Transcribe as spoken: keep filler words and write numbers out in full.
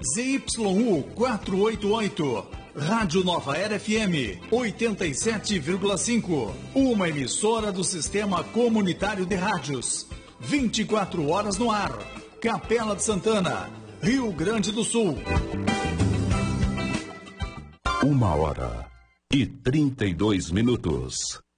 Z Y U quatrocentos e oitenta e oito, Rádio Nova Era F M oitenta e sete vírgula cinco, uma emissora do Sistema Comunitário de Rádios, vinte e quatro horas no ar, Capela de Santana, Rio Grande do Sul. Uma hora e trinta e dois minutos.